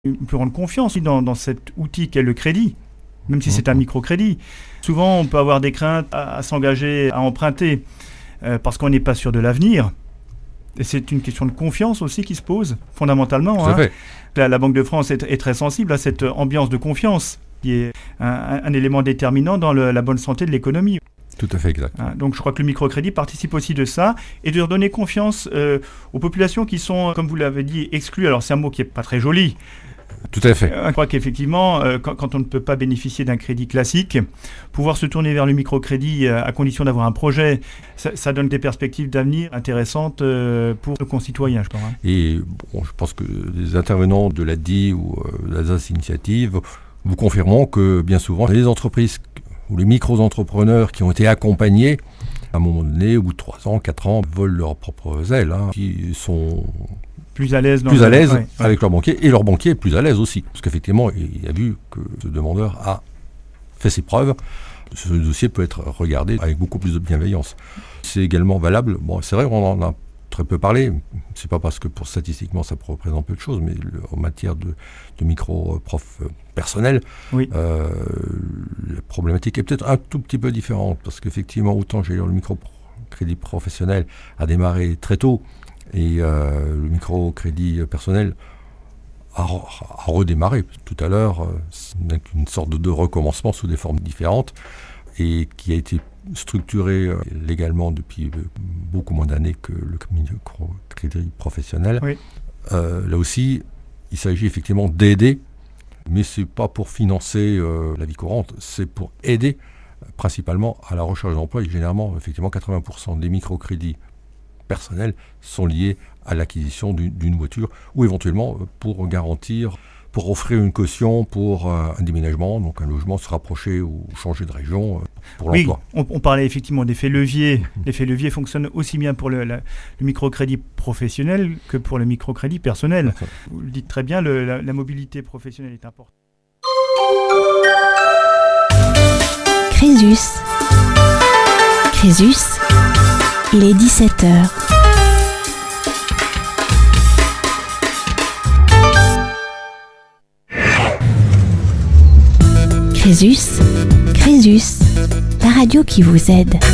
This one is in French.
une plus grande confiance dans cet outil qu'est le crédit, même si c'est un microcrédit. Souvent, on peut avoir des craintes à s'engager, à emprunter, parce qu'on n'est pas sûr de l'avenir. Et c'est une question de confiance aussi qui se pose, fondamentalement. Tout à fait. La Banque de France est très sensible à cette ambiance de confiance, qui est un élément déterminant dans la bonne santé de l'économie. Tout à fait exact. Donc je crois que le microcrédit participe aussi de ça et de redonner confiance aux populations qui sont, comme vous l'avez dit, exclues. Alors c'est un mot qui n'est pas très joli. Tout à fait. Je crois qu'effectivement, quand on ne peut pas bénéficier d'un crédit classique, pouvoir se tourner vers le microcrédit à condition d'avoir un projet, ça donne des perspectives d'avenir intéressantes pour nos concitoyens, je crois. Et bon, je pense que les intervenants de l'ADI ou de l'Alsace Initiative vous confirmeront que bien souvent, les entreprises ou les micro-entrepreneurs qui ont été accompagnés, à un moment donné, au bout de 3 ans, 4 ans, volent leurs propres ailes, qui sont plus à l'aise avec leur banquier, et leur banquier est plus à l'aise aussi. Parce qu'effectivement, il a vu que ce demandeur a fait ses preuves. Ce dossier peut être regardé avec beaucoup plus de bienveillance. C'est également valable, bon, c'est vrai, on en a très peu parlé, c'est pas parce que statistiquement ça représente peu de choses, mais en matière de micro-prof personnel, la problématique est peut-être un tout petit peu différente, parce qu'effectivement, autant le microcrédit professionnel a démarré très tôt, et le microcrédit personnel a redémarré tout à l'heure, avec une sorte de recommencement sous des formes différentes, et qui a été structuré légalement depuis beaucoup moins d'années que le microcrédit professionnel. Là aussi, il s'agit effectivement d'aider, mais ce n'est pas pour financer la vie courante, c'est pour aider principalement à la recherche d'emploi. Et généralement, effectivement, 80% des microcrédits personnels sont liés à l'acquisition d'une voiture ou éventuellement pour garantir, pour offrir une caution pour un déménagement, donc un logement, se rapprocher ou changer de région pour l'emploi. On parlait effectivement d'effet levier. L'effet levier fonctionne aussi bien pour le microcrédit professionnel que pour le microcrédit personnel. Vous le dites très bien, la mobilité professionnelle est importante. Crésus, il est 17h. Crésus, la radio qui vous aide.